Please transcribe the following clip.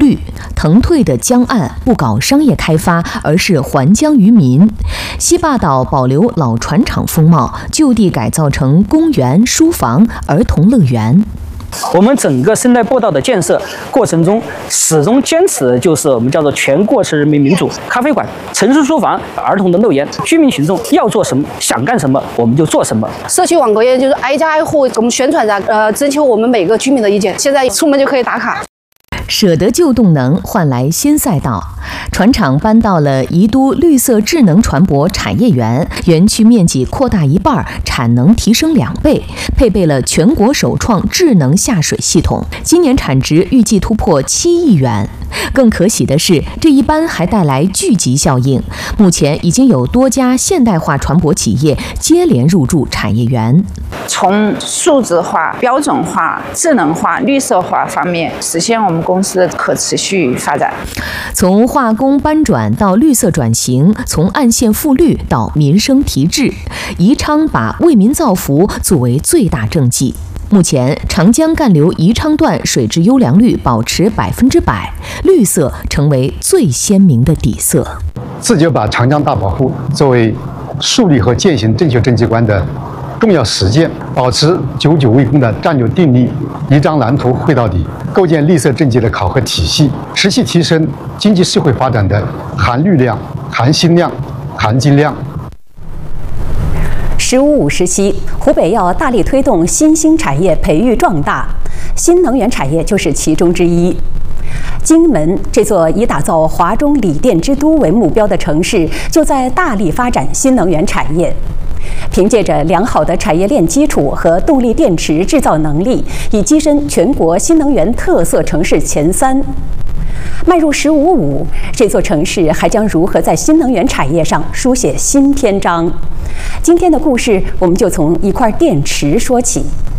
绿，腾退的江岸不搞商业开发，而是还江于民。西坝岛保留老船厂风貌，就地改造成公园、书房、儿童乐园。 我们整个生态步道的建设过程中，始终坚持的就是我们叫做全过程人民民主。咖啡馆、城市书房、儿童的乐园，居民群众要做什么、想干什么，我们就做什么。 社区网格也就是挨家挨户给我们宣传着，征求我们每个居民的意见。现在出门就可以打卡。 舍得旧动能换来新赛道，船厂搬到了宜都绿色智能船舶产业园，园区面积扩大1半，产能提升2倍，配备了全国首创智能下水系统，今年产值预计突破7亿元。更可喜的是，这一搬还带来聚集效应，目前已经有多家现代化船舶企业接连入驻产业园。 从数字化、标准化、智能化、绿色化方面实现我们公司的可持续发展。 从化工搬转到绿色转型，从岸线复绿到民生提质，宜昌把为民造福作为最大政绩。目前，长江干流宜昌段水质优良率保持100%，绿色成为最鲜明的底色。 自觉把长江大保护作为树立和践行正确政绩观的重要实践，保持久久为功的战略定力，一张蓝图绘到底，构建绿色政绩的考核体系，持续提升经济社会发展的含绿量、含新量、含金量。 15.5时期，湖北要大力推动新兴产业培育壮大，新能源产业就是其中之一。荆门这座以打造华中锂电之都为目标的城市，就在大力发展新能源产业。凭借着良好的产业链基础和动力电池制造能力，已跻身全国新能源特色城市前3。迈入15.5，这座城市还将如何在新能源产业上书写新篇章？今天的故事，我们就从一块电池说起。